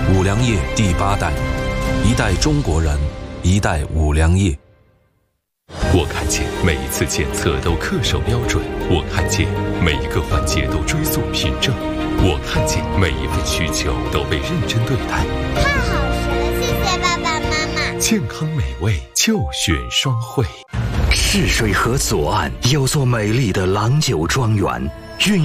五粮液第8代，一代中国人，一代五粮液。 我看见每一次检测都恪守标准，我看见每一个环节都追溯凭证，我看见每一份需求都被认真对待。 太好吃了，谢谢爸爸妈妈。 健康美味就选双汇。 泗水河左岸有座美丽的郎酒庄园，孕